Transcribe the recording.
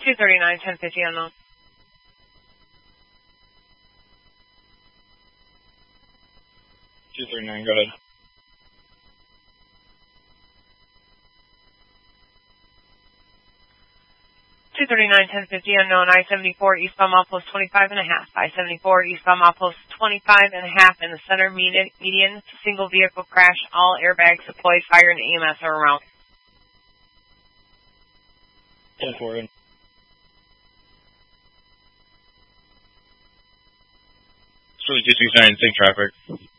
239, 1050 unknown. 239, go ahead. 239, 1050 unknown. I-74 eastbound milepost 25 and a half. I-74 eastbound milepost 25 and a half in the center median. Single vehicle crash. All airbags deployed. Fire and EMS are around. 10-4. It's really 269, sync traffic.